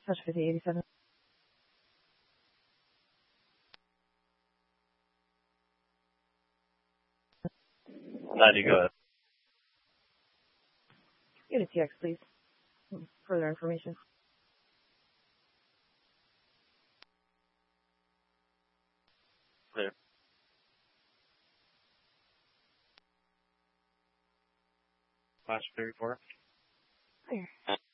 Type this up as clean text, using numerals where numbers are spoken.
Touch 5087. Go ahead. Unit TX, please. Further information. Clear. Flash 34. Clear.